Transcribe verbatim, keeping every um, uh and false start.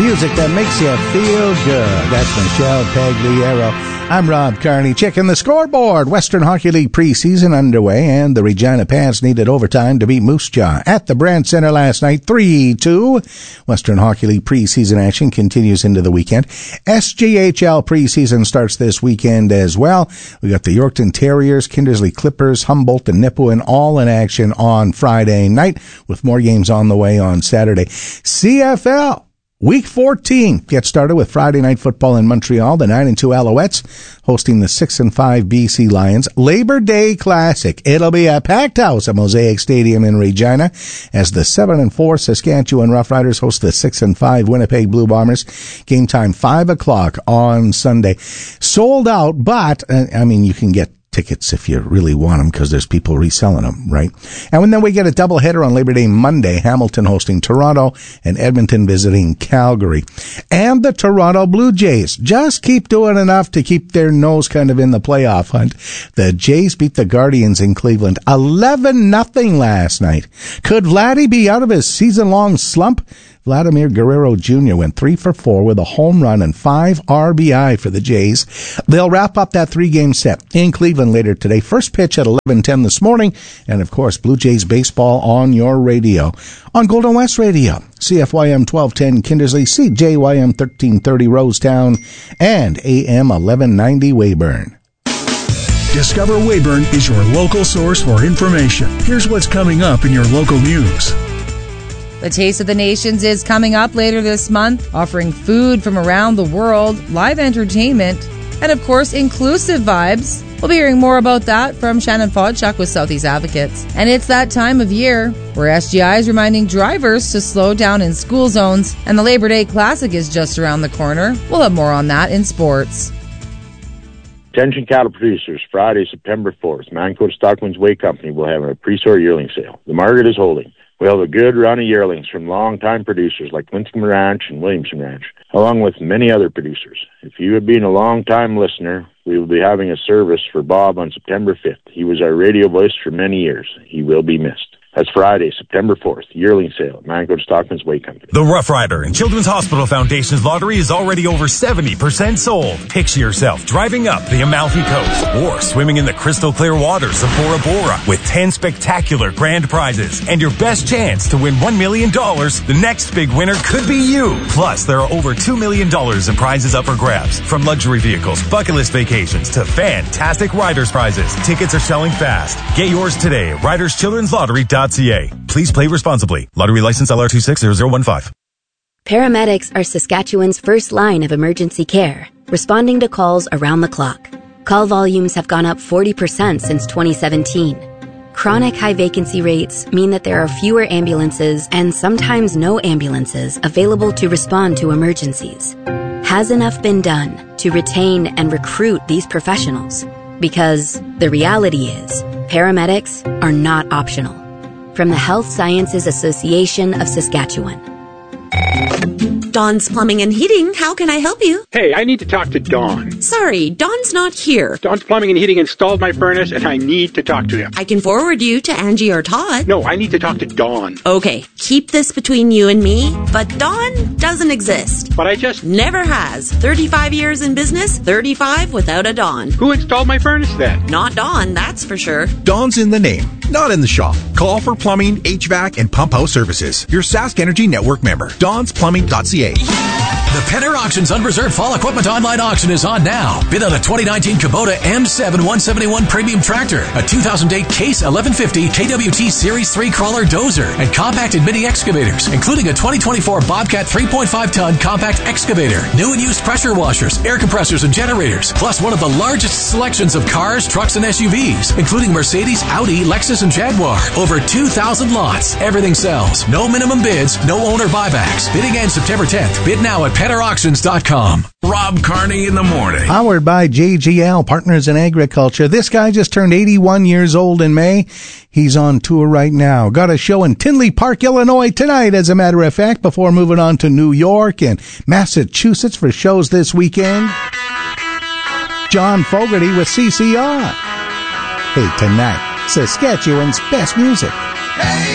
Music that makes you feel good. That's Michelle Pagliaro. I'm Rob Carney. Checking the scoreboard. Western Hockey League preseason underway, and the Regina Pats needed overtime to beat Moose Jaw at the Brandt Center last night, three two. Western Hockey League preseason action continues into the weekend. S J H L preseason starts this weekend as well. We got the Yorkton Terriers, Kindersley Clippers, Humboldt, and Nipawin all in action on Friday night, with more games on the way on Saturday. C F L. Week fourteen gets started with Friday night football in Montreal. The nine and two Alouettes hosting the six and five B C Lions. Labor Day Classic. It'll be a packed house at Mosaic Stadium in Regina as the seven and four Saskatchewan Roughriders host the six and five Winnipeg Blue Bombers. Game time five o'clock on Sunday. Sold out, but, uh, I mean, you can get tickets if you really want them because there's people reselling them, right? And then we get a doubleheader on Labor Day Monday, Hamilton hosting Toronto and Edmonton visiting Calgary. And the Toronto Blue Jays just keep doing enough to keep their nose kind of in the playoff hunt. The Jays beat the Guardians in Cleveland eleven nothing last night. Could Vladdy be out of his season-long slump? Vladimir Guerrero Junior went three for four with a home run and five R B I for the Jays. They'll wrap up that three-game set in Cleveland later today. First pitch at eleven ten this morning. And, of course, Blue Jays baseball on your radio. On Golden West Radio, C F Y M twelve ten Kindersley, C J Y M thirteen thirty Rosetown, and A M eleven ninety Weyburn. Discover Weyburn is your local source for information. Here's what's coming up in your local news. The Taste of the Nations is coming up later this month, offering food from around the world, live entertainment, and of course, inclusive vibes. We'll be hearing more about that from Shannon Fodchuk with Southeast Advocates. And it's that time of year where S G I is reminding drivers to slow down in school zones, and the Labor Day Classic is just around the corner. We'll have more on that in sports. Attention cattle producers, Friday, September fourth, Mancota Stockman's Way Company will have a pre-sort yearling sale. The market is holding. We'll have a good run of yearlings from long-time producers like Winscombe Ranch and Williamson Ranch, along with many other producers. If you have been a long-time listener, we will be having a service for Bob on September fifth. He was our radio voice for many years. He will be missed. That's Friday, September fourth, yearling sale at Mancota Stockman's Way Company. The Rough Rider and Children's Hospital Foundation's lottery is already over seventy percent sold. Picture yourself driving up the Amalfi Coast or swimming in the crystal clear waters of Bora Bora with ten spectacular grand prizes and your best chance to win one million dollars. The next big winner could be you. Plus, there are over two million dollars in prizes up for grabs, from luxury vehicles, bucket list vacations to fantastic riders prizes. Tickets are selling fast. Get yours today at riders children's lottery dot c a. Please play responsibly. Lottery license L R two six zero zero one five. Paramedics are Saskatchewan's first line of emergency care, responding to calls around the clock. Call volumes have gone up forty percent since twenty seventeen. Chronic high vacancy rates mean that there are fewer ambulances and sometimes no ambulances available to respond to emergencies. Has enough been done to retain and recruit these professionals? Because the reality is, paramedics are not optional. From the Health Sciences Association of Saskatchewan. Dawn's Plumbing and Heating, how can I help you? Hey, I need to talk to Dawn. Sorry, Dawn's not here. Dawn's Plumbing and Heating installed my furnace, and I need to talk to him. I can forward you to Angie or Todd. No, I need to talk to Dawn. Okay, keep this between you and me, but Dawn doesn't exist. But I just... Never has. thirty-five years in business, thirty-five without a Dawn. Who installed my furnace then? Not Dawn, that's for sure. Dawn's in the name, not in the shop. Call for plumbing, H V A C, and pump house services. Your Sask Energy Network member. Dawn's Plumbing dot c a. The Penner Auctions Unreserved Fall Equipment Online Auction is on now. Bid on a twenty nineteen Kubota M seven one seventy-one Premium Tractor, a two thousand eight Case eleven fifty K W T Series three Crawler Dozer, and compacted mini excavators, including a twenty twenty-four Bobcat three point five ton compact excavator, new and used pressure washers, air compressors, and generators, plus one of the largest selections of cars, trucks, and S U Vs, including Mercedes, Audi, Lexus, and Jaguar. Over two thousand lots. Everything sells. No minimum bids, no owner buybacks. Bidding ends September tenth. Bid now at penner auctions dot com. Rob Carney in the morning. Powered by J G L, Partners in Agriculture. This guy just turned eighty-one years old in May. He's on tour right now. Got a show in Tinley Park, Illinois tonight, as a matter of fact, before moving on to New York and Massachusetts for shows this weekend. John Fogerty with C C R. Hey, tonight, Saskatchewan's best music. Hey!